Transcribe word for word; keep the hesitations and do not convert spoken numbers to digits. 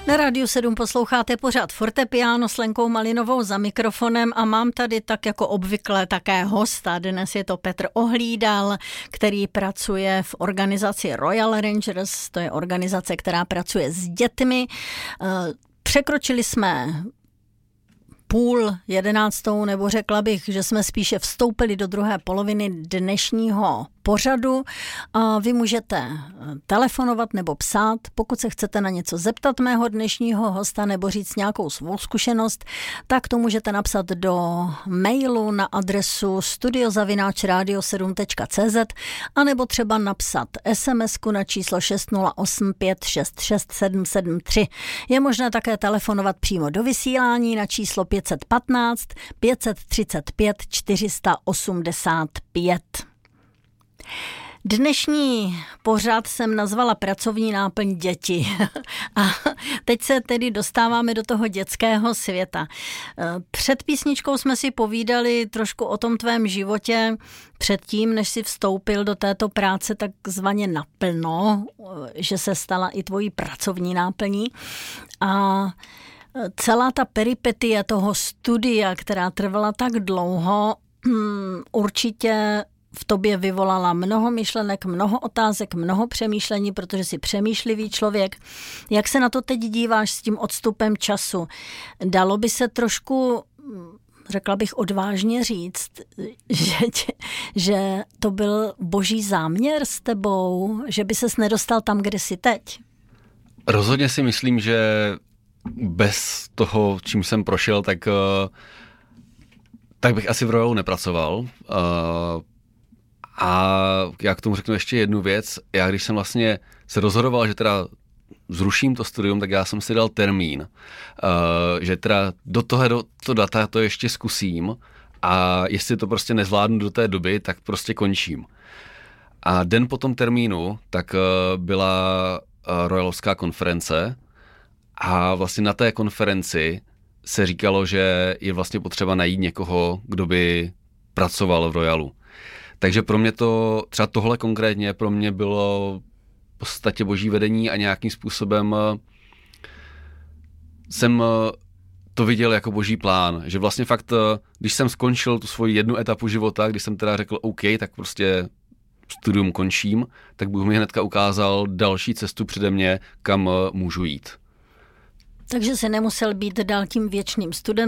Na Rádiu sedm posloucháte pořád Fortepiano s Lenkou Malinovou za mikrofonem a mám tady tak jako obvykle také hosta. Dnes je to Petr Ohlídal, který pracuje v organizaci Royal Rangers, to je organizace, která pracuje s dětmi. Překročili jsme půl jedenáctou, nebo řekla bych, že jsme spíše vstoupili do druhé poloviny dnešního pořadu a vy můžete telefonovat nebo psát, pokud se chcete na něco zeptat mého dnešního hosta nebo říct nějakou svou zkušenost, tak to můžete napsat do mailu na adresu studio zavináč radio sedm tečka cé zet a nebo třeba napsat SMSku na číslo šest nula osm pět šest šest sedm sedm tři. Je možné také telefonovat přímo do vysílání na číslo pět set patnáct pět set třicet pět čtyři sta osmdesát pět. Dnešní pořad jsem nazvala Pracovní náplň děti. A teď se tedy dostáváme do toho dětského světa. Před písničkou jsme si povídali trošku o tom tvém životě předtím, než jsi vstoupil do této práce takzvaně naplno, že se stala i tvojí pracovní náplní. A celá ta peripetie toho studia, která trvala tak dlouho, určitě v tobě vyvolala mnoho myšlenek, mnoho otázek, mnoho přemýšlení, protože jsi přemýšlivý člověk. Jak se na to teď díváš s tím odstupem času? Dalo by se trošku, řekla bych odvážně říct, že, že to byl boží záměr s tebou, že by ses nedostal tam, kde jsi teď? Rozhodně si myslím, že bez toho, čím jsem prošel, tak, tak bych asi v Royalu nepracoval. A já k tomu řeknu ještě jednu věc. Já když jsem vlastně se rozhodoval, že teda zruším to studium, tak já jsem si dal termín, uh, že teda do toho do to data to ještě zkusím a jestli to prostě nezvládnu do té doby, tak prostě končím. A den po tom termínu tak uh, byla uh, Royalovská konference a vlastně na té konferenci se říkalo, že je vlastně potřeba najít někoho, kdo by pracoval v Royalu. Takže pro mě to, třeba tohle konkrétně, pro mě bylo v podstatě boží vedení a nějakým způsobem jsem to viděl jako boží plán. Že vlastně fakt, když jsem skončil tu svoji jednu etapu života, když jsem teda řekl OK, tak prostě studium končím, tak Bůh mi hnedka ukázal další cestu přede mě, kam můžu jít. Takže jsi nemusel být dál tím věčným studentem,